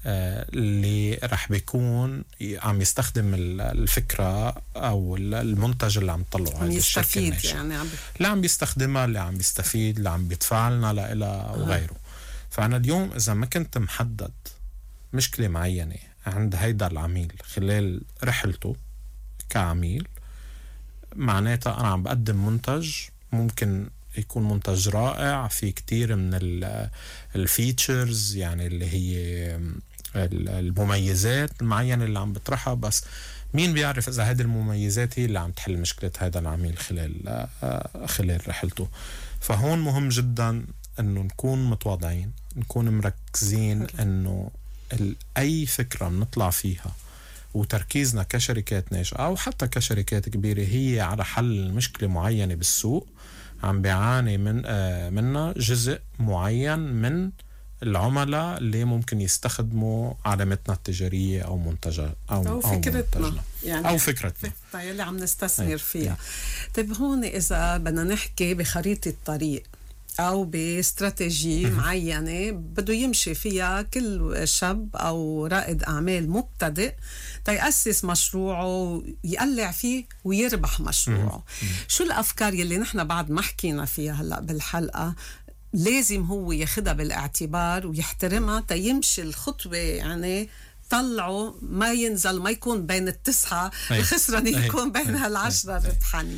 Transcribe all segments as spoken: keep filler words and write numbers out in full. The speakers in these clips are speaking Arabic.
اللي رح بيكون عم يستخدم الفكرة أو المنتج اللي عم تطلعه عم يستفيد، يعني عم اللي عم بيستخدمها، اللي عم يستفيد، اللي عم بيتفاعلنا لإلها وغيره. فأنا اليوم إذا ما كنت محدد مشكلة معينة عند هيدا العميل خلال رحلته كعميل، معناتها أنا عم بقدم منتج ممكن يكون منتج رائع في كتير من الفيتشرز، يعني اللي هي المميزات المعينة اللي عم بطرحها، بس مين بيعرف إذا هذه المميزات هي اللي عم تحل مشكلة هذا العميل خلال خلال رحلته. فهون مهم جدا إنه نكون متواضعين، نكون مركزين إنه أي فكرة بنطلع فيها وتركيزنا كشركات ناشئة أو حتى كشركات كبيرة هي على حل مشكلة معينة بالسوق عم بيعاني من آه منها جزء معين من العملاء اللي ممكن يستخدموا علامتنا التجارية أو منتجة أو, أو فكرتنا، أو يعني أو فكرتنا فكرتنا اللي عم نستثمر فيها. طيب هون إذا بدنا نحكي بخريطة طريق أو باستراتيجية معينة بده يمشي فيها كل شاب أو رائد أعمال مبتدئ تيأسس مشروعه ويقلع فيه ويربح مشروعه، شو الأفكار يلي نحن بعد ما حكينا فيها هلأ بالحلقة لازم هو ياخدها بالاعتبار ويحترمها تيمشي الخطوة، يعني طلعه ما ينزل، ما يكون بين التسعة الخسران، يكون بين هالعشرة الربحانين؟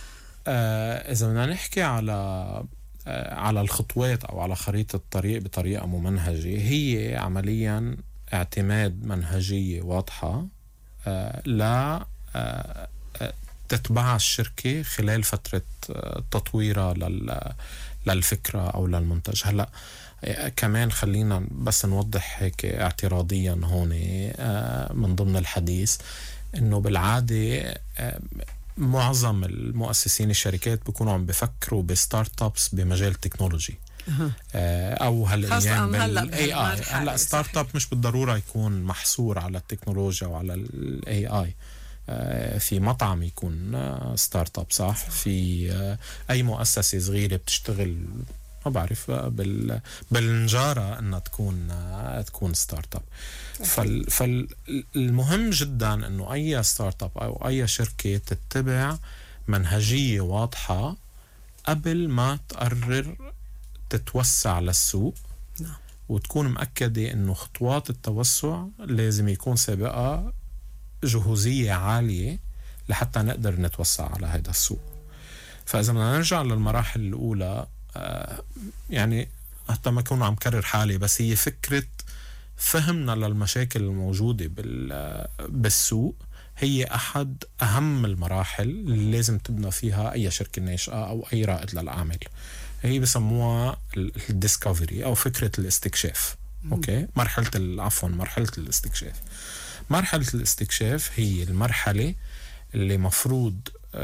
آه إذا بدنا نحكي على على الخطوات أو على خريطة الطريق بطريقة ممنهجة، هي عمليا اعتماد منهجية واضحة آه لا آه تتبع الشركة خلال فترة تطويرها للفكرة أو للمنتج. هلأ آه كمان خلينا بس نوضح هيك اعتراضيا هون آه من ضمن الحديث، إنه بالعادة آه معظم المؤسسين الشركات بيكونوا عم بفكروا بستارت ابس بمجال التكنولوجي أه. او هالايام بالاي اي. هلا ستارت اب مش بالضروره يكون محصور على التكنولوجيا وعلى الاي اي. أه في مطعم يكون ستارت اب، صح؟ في أه اي مؤسسه صغيره بتشتغل ما بعرف بال بالنجاره انها تكون أه تكون ستارت اب. فال فالمهم جدا انه اي ستارت اب او اي شركه تتبع منهجيه واضحه قبل ما تقرر تتوسع للسوق، وتكون مأكده انه خطوات التوسع لازم يكون سابقه جهوزيه عاليه لحتى نقدر نتوسع على هذا السوق. فاذا بدنا نرجع للمراحل الاولى آه يعني حتى ما كون عم كرر حالي، بس هي فكره فهمنا للمشاكل الموجودة بالسوق هي أحد أهم المراحل اللي لازم تبنى فيها أي شركة ناشئة أو أي رائد للأعمال. هي بسموها الديسكفري أو فكرة الاستكشاف. أوكي، مرحلة عفوا مرحلة الاستكشاف. مرحلة الاستكشاف هي المرحلة اللي مفروض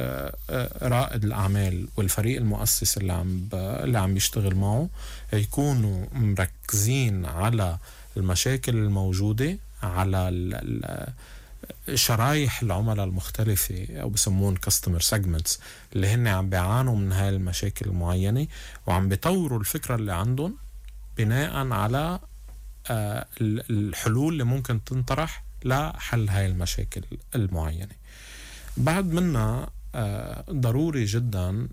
رائد الأعمال والفريق المؤسس اللي عم اللي عم يشتغل معه يكونوا مركزين على المشاكل الموجودة، على شرايح العملاء المختلفة أو بسمون customer segments اللي هن عم بيعانوا من هاي المشاكل المعينة، وعم بيطوروا الفكرة اللي عندهم بناء على الحلول اللي ممكن تنطرح لحل هاي المشاكل المعينة. بعد منها ضروري جدا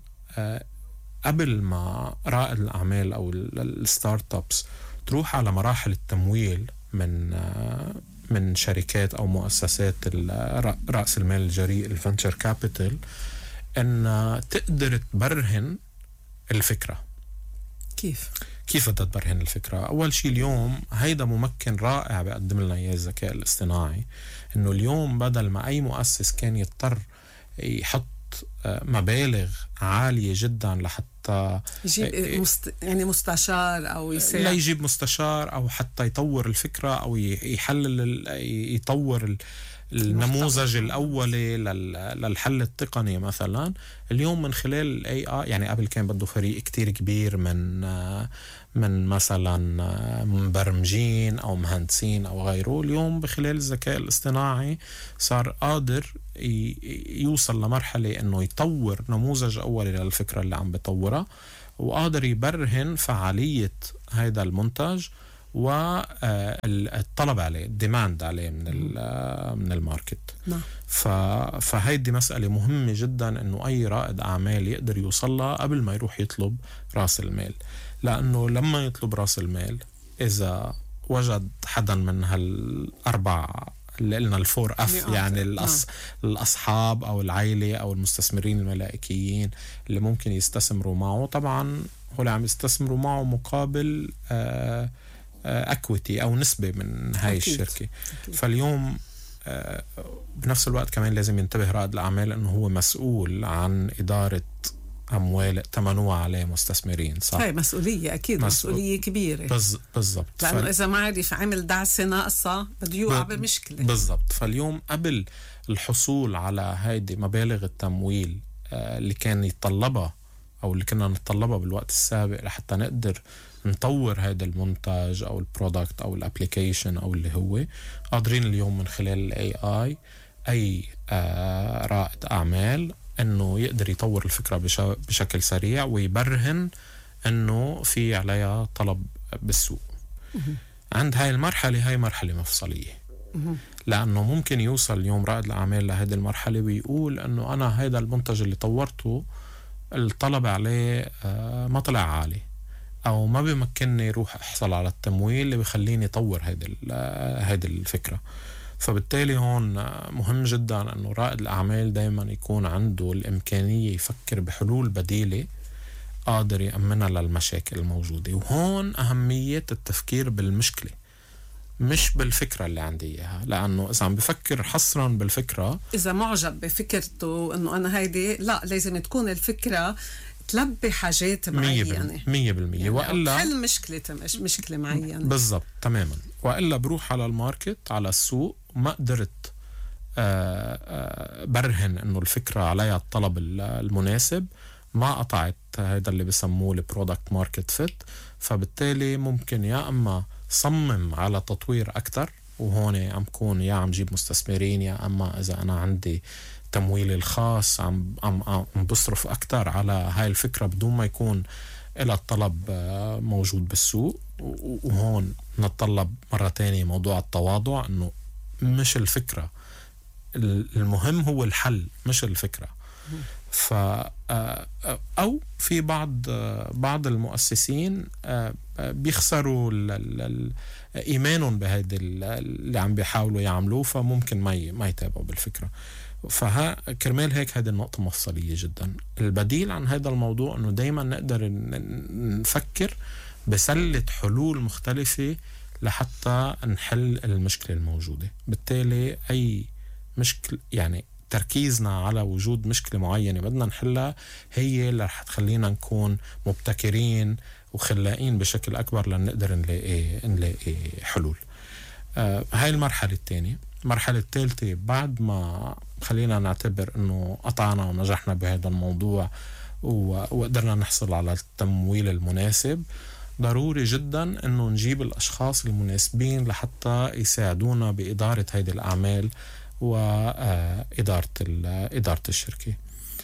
قبل ما رائد الأعمال أو الستارت ابس تروح على مراحل التمويل من من شركات أو مؤسسات رأس المال الجريء الفنتشر كابيتال، أن تقدر تبرهن الفكرة. كيف؟ كيف بدها تبرهن الفكرة؟ أول شيء اليوم هيدا ممكن رائع بيقدم لنا إياه الذكاء الاصطناعي، إنه اليوم بدل ما أي مؤسس كان يضطر يحط مبالغ عالية جدا لحتى يجيب مست... يعني مستشار أو يساعد، لا يجيب مستشار أو حتى يطور الفكرة أو يحلل يطور النموذج الأولي للحل التقني مثلا. اليوم من خلال ال إيه آي، يعني قبل كان بده فريق كتير كبير من من مثلا مبرمجين أو مهندسين أو غيره، اليوم بخلال الذكاء الاصطناعي صار قادر يوصل لمرحلة إنه يطور نموذج أولي للفكرة اللي عم بيطورها، وقادر يبرهن فعالية هذا المنتج والطلب عليه، الديماند عليه من من الماركت. نعم. فهيدي مسألة مهمة جدا إنه أي رائد أعمال يقدر يوصلها قبل ما يروح يطلب رأس المال، لأنه لما يطلب رأس المال إذا وجد حدا من هالأربع اللي قلنا الفور أف، يعني الأص... الأصحاب أو العائلة أو المستثمرين الملائكيين اللي ممكن يستثمروا معه، طبعا هو عم يستثمروا معه مقابل آه أكويتي أو نسبة من هاي أكيد. الشركة أكيد. فاليوم آه بنفس الوقت كمان لازم ينتبه رائد الأعمال أنه هو مسؤول عن إدارة أموال تمنوها عليه مستثمرين، صح؟ هاي مسؤولية أكيد، مسؤول... مسؤولية كبيرة. بز... بالضبط. لأنه ف... إذا ما عرف عمل دعسة ناقصة بده يوقع ب... بمشكلة. بالضبط. فاليوم قبل الحصول على هيدي مبالغ التمويل آه اللي كان يتطلبها أو اللي كنا نتطلبها بالوقت السابق لحتى نقدر نطور هذا المنتج أو البرودكت أو الابليكيشن أو اللي هو، قادرين اليوم من خلال الاي اي أي آه رائد أعمال أنه يقدر يطور الفكرة بش... بشكل سريع ويبرهن أنه في عليها طلب بالسوق. عند هاي المرحلة، هاي مرحلة مفصلية، لأنه ممكن يوصل اليوم رائد الأعمال لهذه المرحلة ويقول أنه أنا هذا المنتج اللي طورته الطلب عليه آه ما طلع عالي، أو ما بمكنني روح أحصل على التمويل اللي بيخليني أطور هذه الفكرة. فبالتالي هون مهم جدا أنه رائد الأعمال دايما يكون عنده الإمكانية يفكر بحلول بديلة قادر يأمنها للمشاكل الموجودة. وهون أهمية التفكير بالمشكلة مش بالفكرة اللي عندي إياها، لأنه إذا عم بفكر حصرا بالفكرة، إذا معجب بفكرته أنه أنا هيدي، لا، لازم تكون الفكرة تلبي حاجات معينة مية بالمية يعني، وإلا حل مشكلة مش مشكلة معينة. بالضبط تماما. وإلا بروح على الماركت على السوق ما قدرت آآ آآ برهن أنه الفكرة عليها الطلب المناسب، ما قطعت هذا اللي بسموه البرودكت ماركت فيت. فبالتالي ممكن يا أما صمم على تطوير أكتر، وهون عم كون يا عم جيب مستثمرين، يا أما إذا أنا عندي تمويلي الخاص عم عم عم بصرف أكتر على هاي الفكرة بدون ما يكون إلى الطلب موجود بالسوق. وهون نتطلب مرة تانية موضوع التواضع، إنه مش الفكرة المهم، هو الحل مش الفكرة. ف أو في بعض بعض المؤسسين بيخسروا إيمانهم بهذا اللي عم بيحاولوا يعملوه، فممكن ما ما يتابعوا بالفكرة. فها كرمال هيك هذه النقطة مفصلية جدا. البديل عن هذا الموضوع أنه دايما نقدر نفكر بسلة حلول مختلفة لحتى نحل المشكلة الموجودة. بالتالي أي مشكلة، يعني تركيزنا على وجود مشكلة معينة بدنا نحلها، هي اللي رح تخلينا نكون مبتكرين وخلاقين بشكل أكبر لنقدر نلاقي نلاقي حلول. آه هاي المرحلة الثانية. المرحلة الثالثة، بعد ما خلينا نعتبر أنه قطعنا ونجحنا بهذا الموضوع وقدرنا نحصل على التمويل المناسب، ضروري جدا أنه نجيب الأشخاص المناسبين لحتى يساعدونا بإدارة هذه الأعمال وإدارة إدارة الشركة.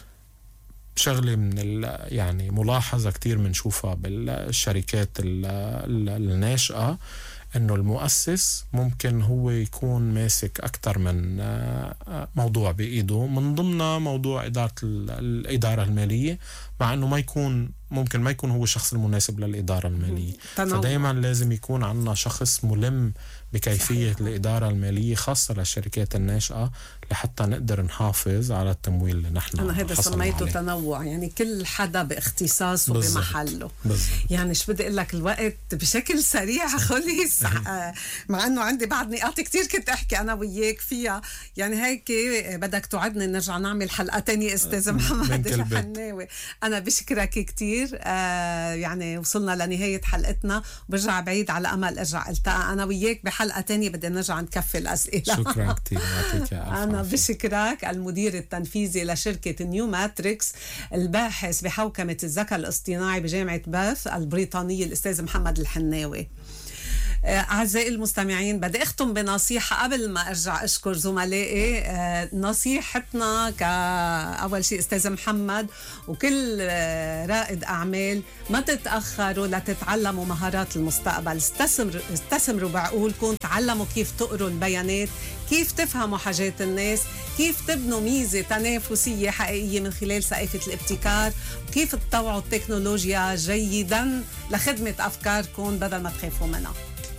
شغلة من يعني ملاحظة كتير منشوفها بالشركات الناشئة، إنه المؤسس ممكن هو يكون ماسك أكتر من موضوع بإيده، من ضمنها موضوع إدارة الإدارة المالية، مع إنه ما يكون ممكن ما يكون هو الشخص المناسب للإدارة المالية. فدايما لازم يكون عندنا شخص ملم بكيفية صحيح. الإدارة المالية خاصة للشركات الناشئة لحتى نقدر نحافظ على التمويل اللي نحن أنا هذا سميته تنوع، يعني كل حدا باختصاصه بالزبط. بمحله بالزبط. يعني شو بدي أقول لك، الوقت بشكل سريع خلص مع أنه عندي بعض نقاط كتير كنت أحكي أنا وياك فيها. يعني هيك بدك توعدني نرجع نعمل حلقة تانية أستاذ محمد الحناوي. أنا بشكرك كتير. آه يعني وصلنا لنهاية حلقتنا، وبرجع بعيد على أمل أرجع التقى أنا وياك بحلقة تانية، بدنا نرجع نكفي الأسئلة. شكرا كتير. أنا بشكرك. المدير التنفيذي لشركة نيو ماتريكس، الباحث بحوكمة الذكاء الاصطناعي بجامعة باث البريطانية، الأستاذ محمد الحناوي. أعزائي المستمعين، بدي أختم بنصيحة قبل ما أرجع أشكر زملائي. نصيحتنا كأول شيء أستاذ محمد وكل رائد أعمال، ما تتأخروا لتتعلموا مهارات المستقبل. استثمروا استثمروا بعقولكم، تعلموا كيف تقروا البيانات، كيف تفهموا حاجات الناس، كيف تبنوا ميزة تنافسية حقيقية من خلال ثقافة الابتكار، وكيف تطوعوا التكنولوجيا جيدا لخدمة أفكاركم بدل ما تخافوا منها.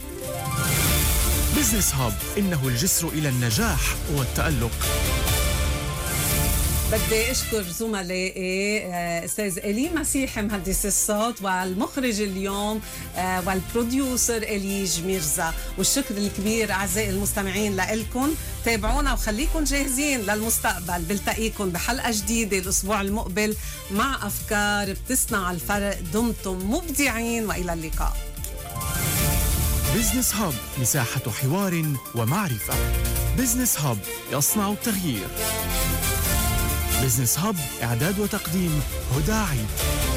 بزنس هاب، إنه الجسر إلى النجاح والتألق. بدي أشكر زملائي أستاذ إلي مسيحي مهندس الصوت، والمخرج اليوم والبروديوسر إليج ميرزا. والشكر الكبير أعزائي المستمعين لإلكم. تابعونا وخليكم جاهزين للمستقبل. بلتقيكم بحلقة جديدة الأسبوع المقبل مع أفكار بتصنع الفرق. دمتم مبدعين وإلى اللقاء. بزنس هاب، مساحة حوار ومعرفة. بزنس هاب يصنع التغيير. بزنس هاب، إعداد وتقديم هدى عيد.